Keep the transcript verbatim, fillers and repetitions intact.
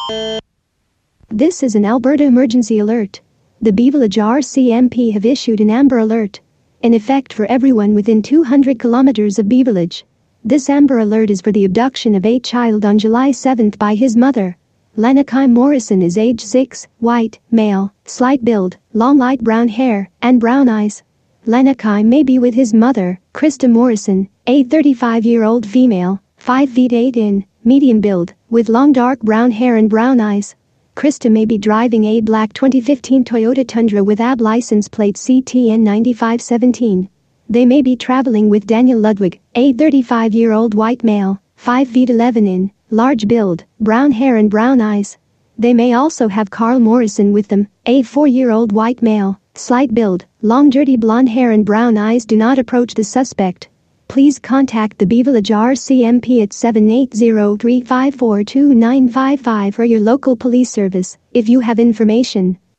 This is an Alberta emergency alert. The Beevillage R C M P have issued an Amber Alert, in effect for everyone within two hundred kilometers of Beevillage. This Amber Alert is for the abduction of a child on July seventh by his mother. Lenakai Morrison is age six, white, male, slight build, long light brown hair, and brown eyes. Lenakai may be with his mother, Krista Morrison, a thirty-five-year-old female, five feet eight in, medium build, with long dark brown hair and brown eyes. Krista may be driving a black twenty fifteen Toyota Tundra with A B license plate C T N ninety-five seventeen. They may be traveling with Daniel Ludwig, a thirty-five-year-old white male, five feet eleven in, large build, brown hair and brown eyes. They may also have Carl Morrison with them, a four-year-old white male, slight build, long dirty blonde hair and brown eyes. Do not approach the suspect. Please contact the Beevillage R C M P at seven eight zero, three five four, two nine five five or your local police service if you have information.